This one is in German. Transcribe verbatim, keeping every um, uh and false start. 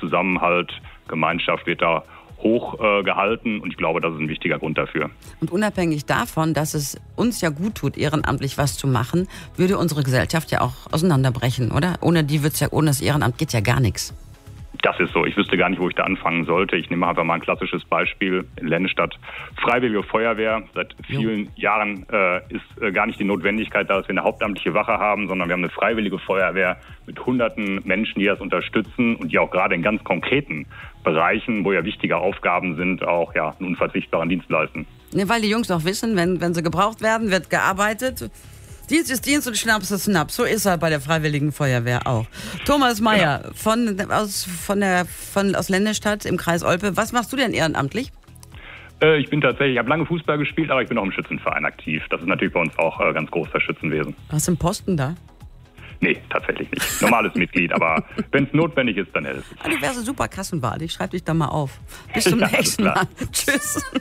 Zusammenhalt, Gemeinschaft wird da hoch äh, gehalten und ich glaube, das ist ein wichtiger Grund dafür. Und unabhängig davon, dass es uns ja gut tut, ehrenamtlich was zu machen, würde unsere Gesellschaft ja auch auseinanderbrechen, oder? Ohne die wird's ja, ohne das Ehrenamt geht ja gar nichts. Das ist so. Ich wüsste gar nicht, wo ich da anfangen sollte. Ich nehme einfach mal ein klassisches Beispiel. In Lennestadt Freiwillige Feuerwehr. Seit vielen jo. Jahren äh, ist äh, gar nicht die Notwendigkeit da, dass wir eine hauptamtliche Wache haben, sondern wir haben eine Freiwillige Feuerwehr mit hunderten Menschen, die das unterstützen und die auch gerade in ganz konkreten Bereichen, wo ja wichtige Aufgaben sind, auch ja, einen unverzichtbaren Dienst leisten. Ne, weil die Jungs auch wissen, wenn, wenn sie gebraucht werden, wird gearbeitet. Dienst ist Dienst und Schnaps ist Schnaps. So ist er bei der Freiwilligen Feuerwehr auch. Thomas Meyer genau. von, aus, von der, von, aus Lennestadt im Kreis Olpe. Was machst du denn ehrenamtlich? Äh, ich bin tatsächlich, ich habe lange Fußball gespielt, aber ich bin auch im Schützenverein aktiv. Das ist natürlich bei uns auch äh, ganz groß, das Schützenwesen. Hast du einen Posten da? Nee, tatsächlich nicht. Normales Mitglied, aber wenn es notwendig ist, dann helfe ich. Ah, die wäre so super Kassenwahl. Ich schreibe dich da mal auf. Bis zum Ja, nächsten Mal. Tschüss.